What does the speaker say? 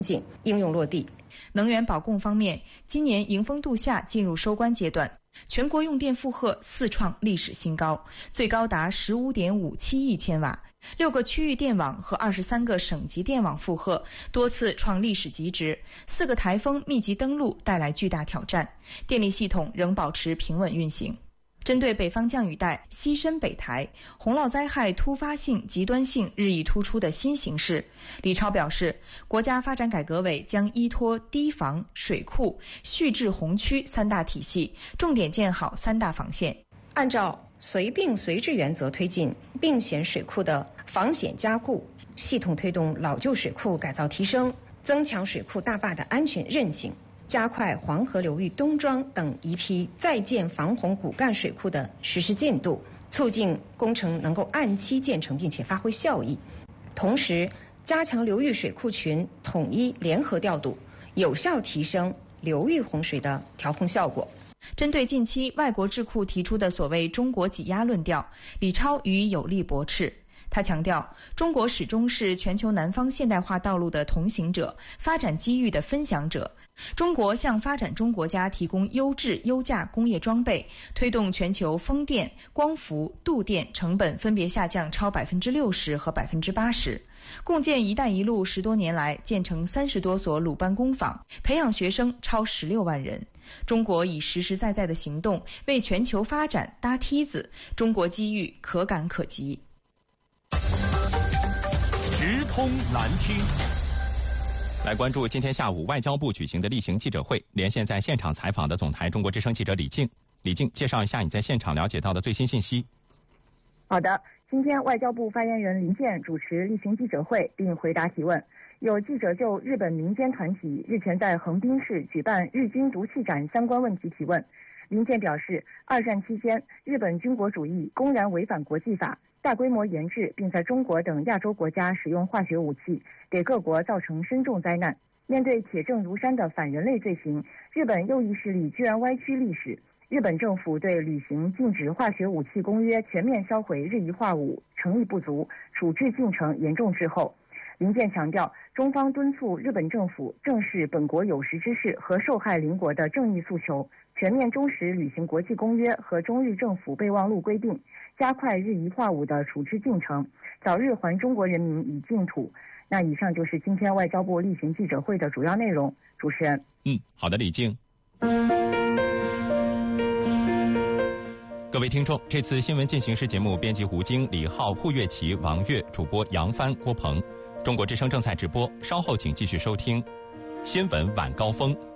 应用落地。 能源保供方面，今年迎峰度夏进入收官阶段，全国用电负荷4创历史新高，最高达15.57亿千瓦。6个区域电网和23个省级电网负荷多次创历史极值，4个台风密集登陆带来巨大挑战，电力系统仍保持平稳运行。针对北方降雨带、西伸北台、洪涝灾害突发性、极端性日益突出的新形势，李超表示，国家发展改革委将依托堤防、水库、蓄滞洪区3大体系，重点建好3大防线， 按照随病随治原则推进并险水库的防险加固，系统推动老旧水库改造提升，增强水库大坝的安全韧性，加快黄河流域东庄等一批在建防洪骨干水库的实施进度，促进工程能够按期建成并且发挥效益。同时，加强流域水库群统一联合调度，有效提升流域洪水的调控效果。 针对近期外国智库提出的所谓中国挤压论调，李超予以有力驳斥。他强调，中国始终是全球南方现代化道路的同行者，发展机遇的分享者。中国向发展中国家提供优质优价工业装备，推动全球风电、光伏、镀电成本分别下降超60%和80%。共建“一带一路”10多年来，建成30多所鲁班工坊，培养学生超16万人。中国以实实在在的行动为全球发展搭梯子，中国机遇可感可及。 直通蓝厅， 来关注今天下午外交部举行的例行记者会，连线在现场采访的总台中国之声记者李静。李静，介绍一下你在现场了解到的最新信息。 好的，今天外交部发言人林健主持例行记者会并回答提问。有记者就日本民间团体日前在横滨市举办日军毒气展相关问题提问。林健表示，二战期间日本军国主义公然违反国际法，大规模研制并在中国等亚洲国家使用化学武器，给各国造成深重灾难。面对铁证如山的反人类罪行，日本右翼势力居然歪曲历史。日本政府对履行禁止化学武器公约、全面销毁日益化武诚意不足，处置进程严重滞后。林健强调，中方敦促日本政府正视本国有识之士和受害邻国的正义诉求，全面忠实履行国际公约和中日政府备忘录规定，加快日益化武的处置进程，早日还中国人民以净土。那以上就是今天外交部例行记者会的主要内容。主持人。 好的，李静。各位听众，这次新闻进行时节目编辑胡晶、李浩、胡月琪、王悦，主播杨帆、郭鹏。中国之声正在直播，稍后请继续收听新闻晚高峰。